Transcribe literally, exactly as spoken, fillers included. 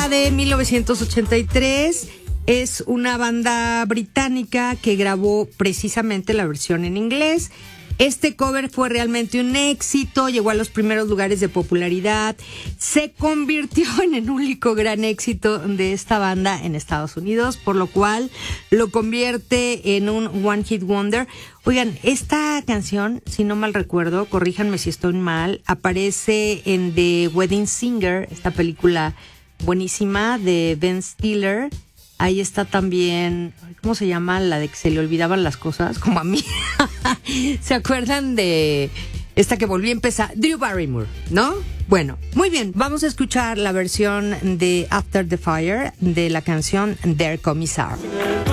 banda de mil novecientos ochenta y tres. Es una banda británica que grabó precisamente la versión en inglés. Este cover fue realmente un éxito, llegó a los primeros lugares de popularidad, se convirtió en el único gran éxito de esta banda en Estados Unidos, por lo cual lo convierte en un One Hit Wonder. Oigan, esta canción, si no mal recuerdo, corríjanme si estoy mal, aparece en The Wedding Singer, esta película buenísima de Ben Stiller. Ahí está también, ¿cómo se llama? La de que se le olvidaban las cosas, como a mí. ¿Se acuerdan de esta que volví a empezar? Drew Barrymore, ¿no? Bueno, muy bien, vamos a escuchar la versión de After the Fire de la canción Der Kommissar.